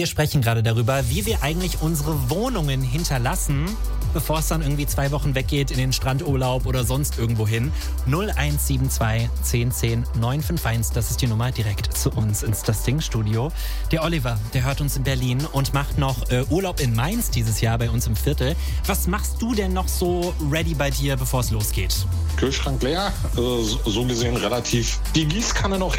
Wir sprechen gerade darüber, wie wir eigentlich unsere Wohnungen hinterlassen, bevor es dann irgendwie 2 Wochen weggeht in den Strandurlaub oder sonst irgendwo hin. 0172 1010 951, das ist die Nummer direkt zu uns ins Das Ding Studio. Der Oliver, der hört uns in Berlin und macht noch Urlaub in Mainz dieses Jahr bei uns im Viertel. Was machst du denn noch so ready bei dir, bevor es losgeht? Kühlschrank leer, so gesehen relativ. Die Gießkanne noch